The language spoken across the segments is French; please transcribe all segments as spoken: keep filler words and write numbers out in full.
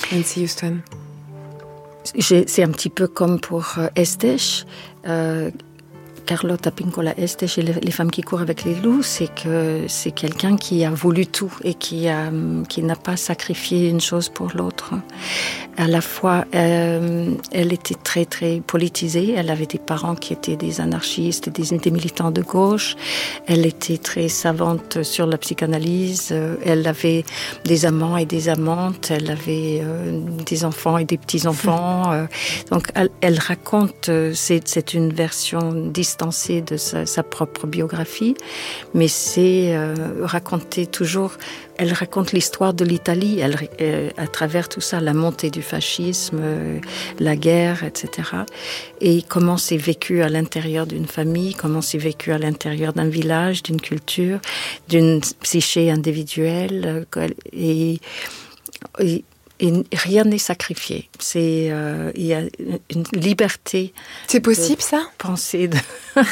Nancy Houston. J'ai, c'est un petit peu comme pour euh, Estes. Euh, Carlotta Pincola Estes et les, les femmes qui courent avec les loups, c'est que c'est quelqu'un qui a voulu tout et qui, a, qui n'a pas sacrifié une chose pour l'autre. À la fois, euh, elle était très très politisée. Elle avait des parents qui étaient des anarchistes, des, des militants de gauche. Elle était très savante sur la psychanalyse. Elle avait des amants et des amantes. Elle avait euh, des enfants et des petits-enfants. Euh, donc, elle, elle raconte, c'est, c'est une version distancée de sa, sa propre biographie, mais c'est euh, raconter toujours. Elle raconte l'histoire de l'Italie, elle, euh, à travers tout ça, la montée du fascisme, euh, la guerre, et cetera. Et comment c'est vécu à l'intérieur d'une famille, comment c'est vécu à l'intérieur d'un village, d'une culture, d'une psyché individuelle, euh, et, et Et rien n'est sacrifié. C'est, euh, il y a une liberté. C'est possible, ça ? Penser de...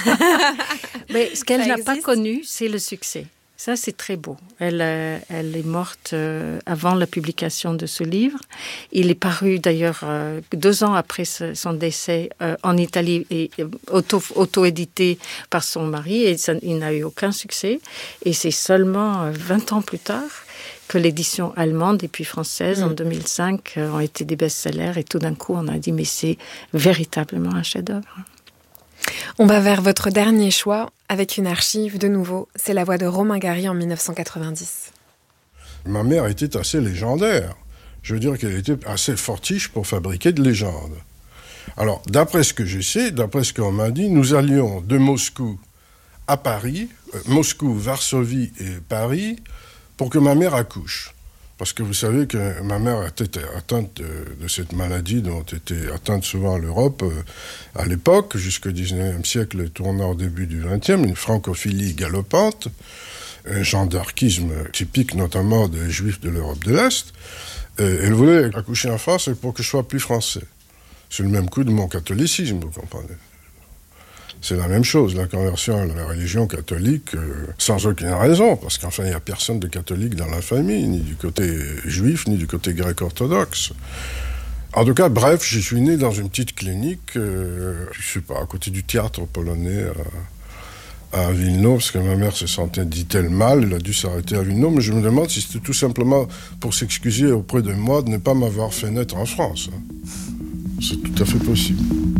Mais ce qu'elle ça n'a existe. Pas connu, c'est le succès. Ça, c'est très beau. Elle, euh, elle est morte euh, avant la publication de ce livre. Il est paru d'ailleurs euh, deux ans après ce, son décès euh, en Italie et auto, auto-édité par son mari. Et ça, il n'a eu aucun succès. Et c'est seulement euh, vingt ans plus tard que l'édition allemande et puis française, mmh. en deux mille cinq, euh, ont été des best-sellers. Et tout d'un coup, on a dit, mais c'est véritablement un chef-d'œuvre. On va vers votre dernier choix, avec une archive, de nouveau. C'est La Voix de Romain Gary en dix-neuf cent quatre-vingt-dix. Ma mère était assez légendaire. Je veux dire qu'elle était assez fortiche pour fabriquer de légendes. Alors, d'après ce que je sais, d'après ce qu'on m'a dit, nous allions de Moscou à Paris, euh, Moscou, Varsovie et Paris, pour que ma mère accouche. Parce que vous savez que ma mère était atteinte de, de cette maladie dont était atteinte souvent l'Europe euh, à l'époque, jusqu'au dix-neuvième siècle, tournant au début du vingtième, une francophilie galopante, un gendarchisme typique notamment des Juifs de l'Europe de l'Est. Et elle voulait accoucher en France pour que je sois plus français. C'est le même coup de mon catholicisme, vous comprenez. C'est la même chose, la conversion à la religion catholique, euh, sans aucune raison, parce qu'enfin, il n'y a personne de catholique dans la famille, ni du côté juif, ni du côté grec-orthodoxe. En tout cas, bref, je suis né dans une petite clinique, euh, je sais pas, à côté du théâtre polonais, à, à Wilno, parce que ma mère se sentait, dit-elle, mal, elle a dû s'arrêter à Wilno, mais je me demande si c'était tout simplement pour s'excuser auprès de moi de ne pas m'avoir fait naître en France. Hein. C'est tout à fait possible.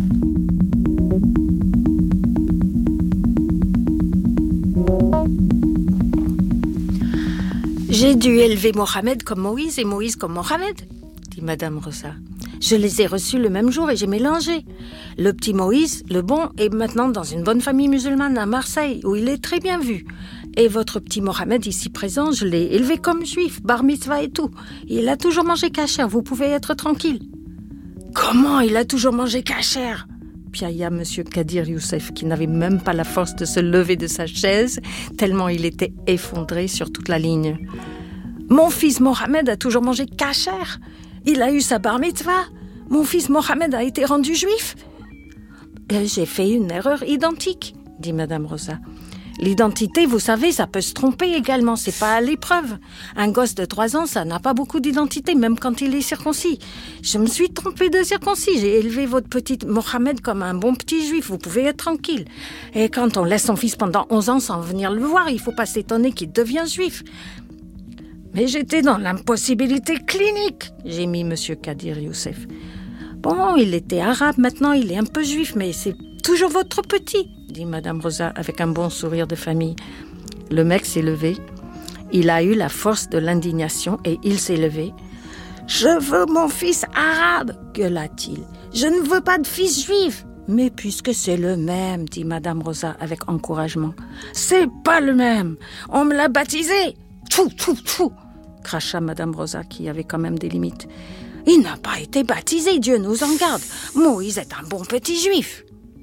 J'ai dû élever Mohamed comme Moïse et Moïse comme Mohamed, dit Madame Rosa. Je les ai reçus le même jour et j'ai mélangé. Le petit Moïse, le bon, est maintenant dans une bonne famille musulmane à Marseille, où il est très bien vu. Et votre petit Mohamed, ici présent, je l'ai élevé comme juif, bar mitzvah et tout. Il a toujours mangé kasher, vous pouvez être tranquille. Comment il a toujours mangé kasher ? Piailla Monsieur Kadir Youssef, qui n'avait même pas la force de se lever de sa chaise, tellement il était effondré sur toute la ligne. Mon fils Mohamed a toujours mangé kasher. Il a eu sa bar mitzvah. Mon fils Mohamed a été rendu juif. Et j'ai fait une erreur identique, dit Madame Rosa. L'identité, vous savez, ça peut se tromper également, c'est pas à l'épreuve. Un gosse de trois ans, ça n'a pas beaucoup d'identité, même quand il est circoncis. Je me suis trompée de circoncis, j'ai élevé votre petit Mohamed comme un bon petit juif, vous pouvez être tranquille. Et quand on laisse son fils pendant onze ans sans venir le voir, il faut pas s'étonner qu'il devient juif. Mais j'étais dans l'impossibilité clinique, j'ai mis Monsieur Kadir Youssef. Bon, il était arabe, maintenant il est un peu juif, mais c'est toujours votre petit, dit Madame Rosa avec un bon sourire de famille. Le mec s'est levé. Il a eu la force de l'indignation et il s'est levé. « Je veux mon fils arabe !» gueula-t-il. « Je ne veux pas de fils juif !»« Mais puisque c'est le même, dit Madame Rosa avec encouragement. « C'est pas le même. On me l'a baptisé. Tchou, tchou, tchou !» cracha Madame Rosa qui avait quand même des limites. « Il n'a pas été baptisé, Dieu nous en garde. Moïse est un bon petit juif. »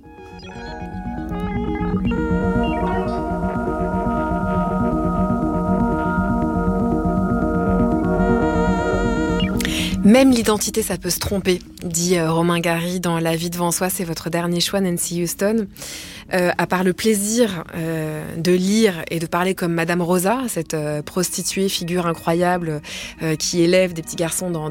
Même l'identité, ça peut se tromper, dit euh, Romain Gary dans La vie devant soi, c'est votre dernier choix, Nancy Houston. Euh, à part le plaisir euh, de lire et de parler comme Madame Rosa, cette euh, prostituée figure incroyable euh, qui élève des petits garçons dans